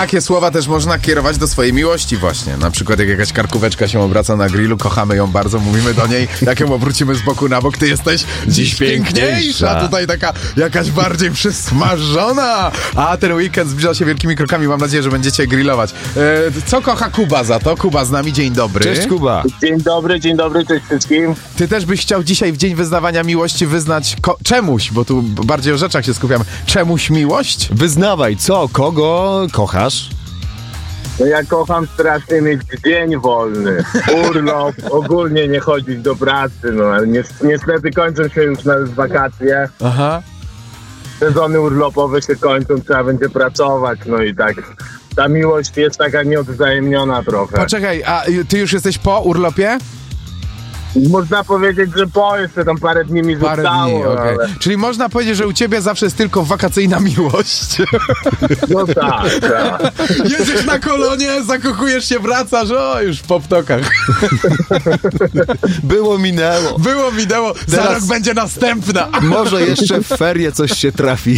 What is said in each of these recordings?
takie słowa też można kierować do swojej miłości właśnie. Na przykład jak jakaś karkóweczka się obraca na grillu, kochamy ją bardzo, mówimy do niej, jak ją obrócimy z boku na bok, ty jesteś dziś piękniejsza. Tutaj taka jakaś bardziej przysmażona. A ten weekend zbliża się wielkimi krokami, mam nadzieję, że będziecie grillować. Co kocha Kuba za to? Kuba z nami, dzień dobry. Cześć Kuba. Dzień dobry, cześć wszystkim. Ty też byś chciał dzisiaj w dzień wyznawania miłości wyznać czemuś, bo tu bardziej o rzeczach się skupiamy. Czemuś miłość? Wyznawaj, co, kogo kochasz? No ja kocham strasznie mieć dzień wolny, urlop, ogólnie nie chodzić do pracy, no ale niestety kończą się już wakacje. Aha. Sezony urlopowe się kończą, trzeba będzie pracować, no i tak. Ta miłość jest taka nieodwzajemniona trochę. Poczekaj, a ty już jesteś po urlopie? Można powiedzieć, że jeszcze tam parę dni mi Parę zostało. dni, okej. Ale... Czyli można powiedzieć, że u ciebie zawsze jest tylko wakacyjna miłość. No tak. Jedziesz na kolonie, zakochujesz się, wracasz, już po ptokach. Było, minęło. Za Teraz- rok będzie następna. Może jeszcze w ferie coś się trafi.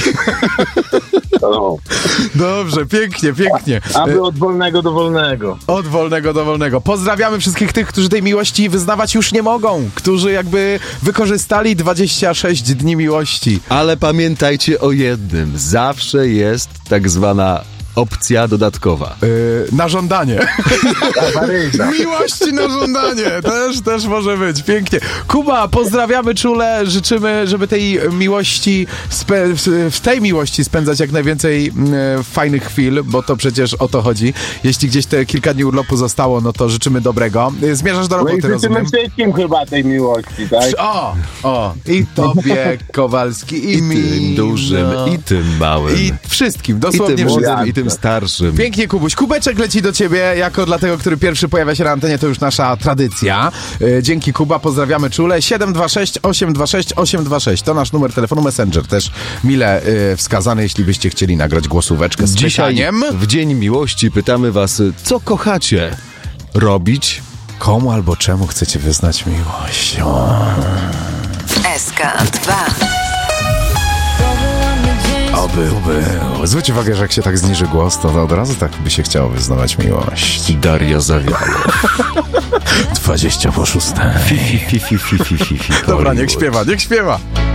No. Dobrze, pięknie. Aby od wolnego do wolnego. Od wolnego do wolnego. Pozdrawiamy wszystkich tych, którzy tej miłości wyznawać już nie mogą, którzy jakby wykorzystali 26 dni miłości. Ale pamiętajcie o jednym. Zawsze jest tak zwana opcja dodatkowa. Na żądanie. Awaryjna. Miłości na żądanie. Też może być. Pięknie. Kuba, pozdrawiamy czule. Życzymy, żeby tej miłości w tej miłości spędzać jak najwięcej fajnych chwil, bo to przecież o to chodzi. Jeśli gdzieś te kilka dni urlopu zostało, no to życzymy dobrego. Zmierzasz do No i roboty, życzymy rozumiem? wszystkim chyba tej miłości, tak? O, i tobie, Kowalski, i mi. Tym dużym, i tym małym. I wszystkim, I dosłownie tym wszystkim. młodym, i tym starszym. Pięknie, Kubuś. Kubeczek leci do ciebie, jako dla tego, który pierwszy pojawia się na antenie, to już nasza tradycja. Dzięki, Kuba, pozdrawiamy czule. 726 826 826. To nasz numer telefonu Messenger, też mile wskazany, jeśli byście chcieli nagrać głosóweczkę z Dzisiaj pytaniem. w Dzień Miłości pytamy was, co kochacie robić? Komu albo czemu chcecie wyznać miłość? SK2 Oby. Zwróć uwagę, że jak się tak zniży głos, to od razu tak by się chciało wyznawać miłość. Daria Zawiało. 20 po 6. Fi. Dobra, niech śpiewa.